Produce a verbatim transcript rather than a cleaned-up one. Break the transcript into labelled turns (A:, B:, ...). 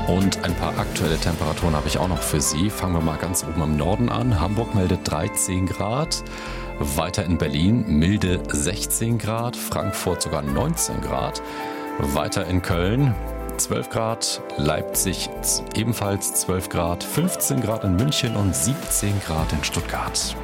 A: Und ein paar aktuelle Temperaturen habe ich auch noch für Sie. Fangen wir mal ganz oben im Norden an. Hamburg meldet dreizehn Grad. Weiter in Berlin milde sechzehn Grad. Frankfurt sogar neunzehn Grad. Weiter in Köln zwölf Grad. Leipzig ebenfalls zwölf Grad. fünfzehn Grad in München und siebzehn Grad in Stuttgart.